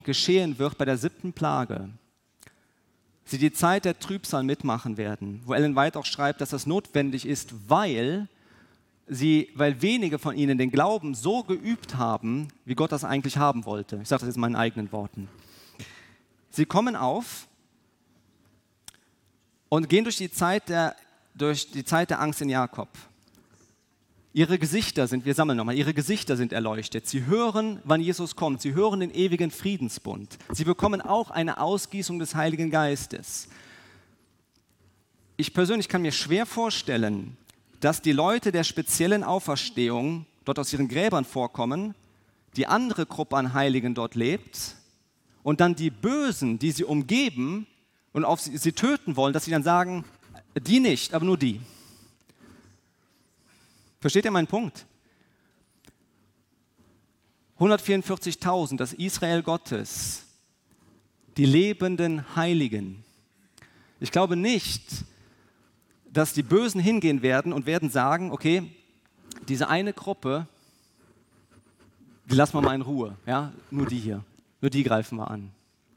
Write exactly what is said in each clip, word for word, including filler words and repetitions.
geschehen wird bei der siebten Plage, sie die Zeit der Trübsal mitmachen werden, wo Ellen White auch schreibt, dass das notwendig ist, weil sie, weil wenige von ihnen den Glauben so geübt haben, wie Gott das eigentlich haben wollte. Ich sage das jetzt in meinen eigenen Worten. Sie kommen auf und gehen durch die Zeit der, durch die Zeit der Angst in Jakob. Ihre Gesichter sind, wir sammeln nochmal, ihre Gesichter sind erleuchtet. Sie hören, wann Jesus kommt. Sie hören den ewigen Friedensbund. Sie bekommen auch eine Ausgießung des Heiligen Geistes. Ich persönlich kann mir schwer vorstellen, dass die Leute der speziellen Auferstehung dort aus ihren Gräbern vorkommen, die andere Gruppe an Heiligen dort lebt und dann die Bösen, die sie umgeben und auf sie, sie töten wollen, dass sie dann sagen, die nicht, aber nur die. Versteht ihr meinen Punkt? hundertvierundvierzigtausend, das Israel Gottes, die lebenden Heiligen. Ich glaube nicht, dass die Bösen hingehen werden und werden sagen, okay, diese eine Gruppe, die lassen wir mal in Ruhe, ja? Nur die hier, nur die greifen wir an.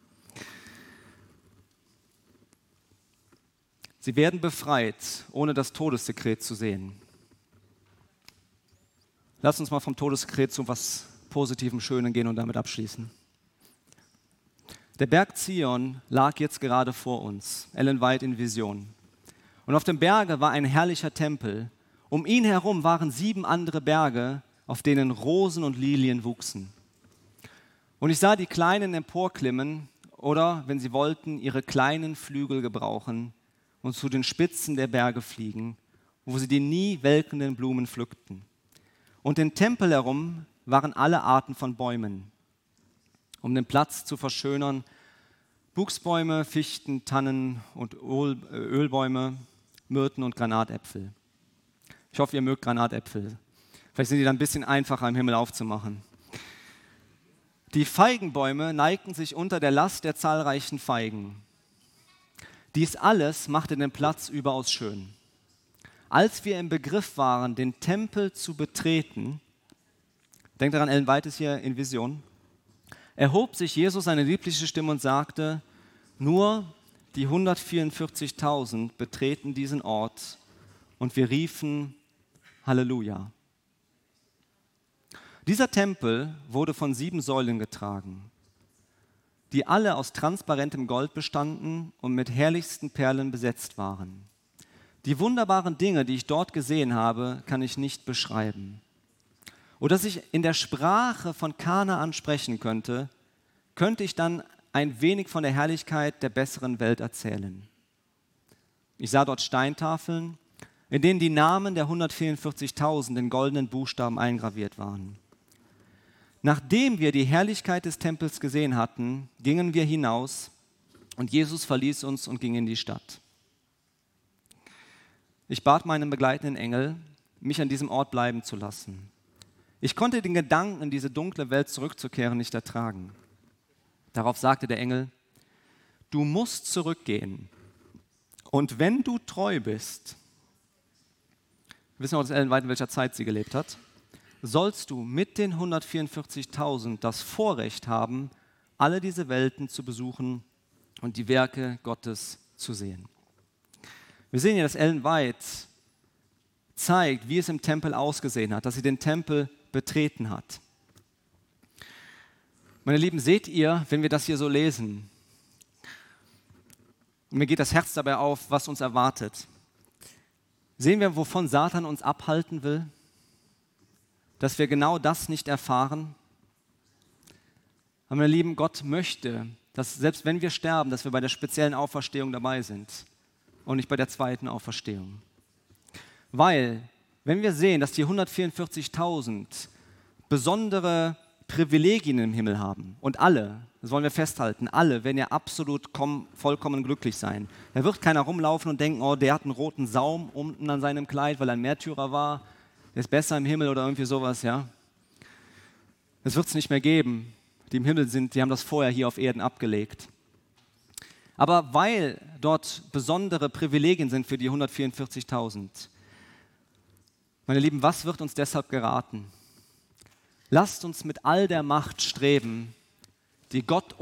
Sie werden befreit, ohne das Todessekret zu sehen. Lass uns mal vom Todessekret zu was Positivem, Schönem gehen und damit abschließen. Der Berg Zion lag jetzt gerade vor uns, Ellen White in Vision. Und auf dem Berge war ein herrlicher Tempel. Um ihn herum waren sieben andere Berge, auf denen Rosen und Lilien wuchsen. Und ich sah die Kleinen emporklimmen oder, wenn sie wollten, ihre kleinen Flügel gebrauchen und zu den Spitzen der Berge fliegen, wo sie die nie welkenden Blumen pflückten. Und den Tempel herum waren alle Arten von Bäumen, um den Platz zu verschönern. Buchsbäume, Fichten, Tannen und Öl, Ölbäume, Myrten und Granatäpfel. Ich hoffe, ihr mögt Granatäpfel. Vielleicht sind die dann ein bisschen einfacher im Himmel aufzumachen. Die Feigenbäume neigten sich unter der Last der zahlreichen Feigen. Dies alles machte den Platz überaus schön. Als wir im Begriff waren, den Tempel zu betreten, denkt daran, Ellen White ist hier in Vision, erhob sich Jesus eine liebliche Stimme und sagte, nur die hundertvierundvierzigtausend betreten diesen Ort und wir riefen Halleluja. Dieser Tempel wurde von sieben Säulen getragen, die alle aus transparentem Gold bestanden und mit herrlichsten Perlen besetzt waren. Die wunderbaren Dinge, die ich dort gesehen habe, kann ich nicht beschreiben. Oder dass ich in der Sprache von Kanaan sprechen könnte, könnte ich dann ein wenig von der Herrlichkeit der besseren Welt erzählen. Ich sah dort Steintafeln, in denen die Namen der hundertvierundvierzigtausend in goldenen Buchstaben eingraviert waren. Nachdem wir die Herrlichkeit des Tempels gesehen hatten, gingen wir hinaus und Jesus verließ uns und ging in die Stadt. Ich bat meinen begleitenden Engel, mich an diesem Ort bleiben zu lassen. Ich konnte den Gedanken, in diese dunkle Welt zurückzukehren, nicht ertragen. Darauf sagte der Engel, du musst zurückgehen und wenn du treu bist, wir wissen auch, dass Ellen White in welcher Zeit sie gelebt hat, sollst du mit den hundertvierundvierzigtausend das Vorrecht haben, alle diese Welten zu besuchen und die Werke Gottes zu sehen. Wir sehen hier, dass Ellen White zeigt, wie es im Tempel ausgesehen hat, dass sie den Tempel betreten hat. Meine Lieben, seht ihr, wenn wir das hier so lesen, und mir geht das Herz dabei auf, was uns erwartet. Sehen wir, wovon Satan uns abhalten will? Dass wir genau das nicht erfahren? Aber meine Lieben, Gott möchte, dass selbst wenn wir sterben, dass wir bei der speziellen Auferstehung dabei sind und nicht bei der zweiten Auferstehung. Weil, wenn wir sehen, dass die hundertvierundvierzigtausend besondere Privilegien im Himmel haben und alle, das wollen wir festhalten, alle werden ja absolut komm, vollkommen glücklich sein. Da wird keiner rumlaufen und denken, oh, der hat einen roten Saum unten an seinem Kleid, weil er ein Märtyrer war, der ist besser im Himmel oder irgendwie sowas, ja. Das wird es nicht mehr geben. Die im Himmel sind, die haben das vorher hier auf Erden abgelegt. Aber weil dort besondere Privilegien sind für die hundertvierundvierzigtausend, meine Lieben, was wird uns deshalb geraten? Lasst uns mit all der Macht streben, die Gott